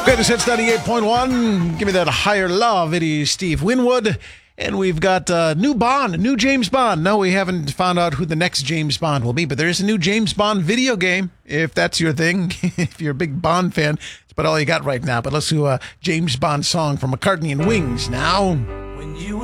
Greatest Hits 98.1. Give me that higher love. It is Steve Winwood. And we've got new James Bond. No, we haven't found out who the next James Bond will be, but there is a new James Bond video game, if that's your thing. If you're a big Bond fan, it's about all you got right now. But let's do a James Bond song from McCartney and Wings now. When you